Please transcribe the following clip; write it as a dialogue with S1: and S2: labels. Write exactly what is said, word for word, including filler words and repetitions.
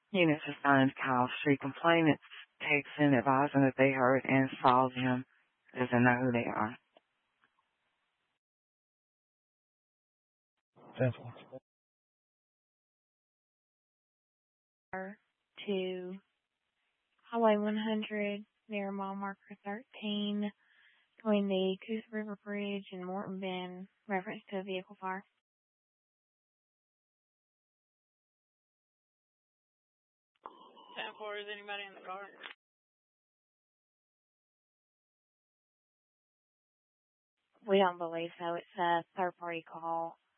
S1: Units assigned to Kyle Street. Complainants takes in advising that they heard and saw them. Doesn't know who they are.
S2: To Highway one hundred near mile marker thirteen between the Coos River Bridge and Morton Bend, reference to a vehicle fire.
S3: ten four, is anybody in the car?
S2: We don't believe so. It's a third party call.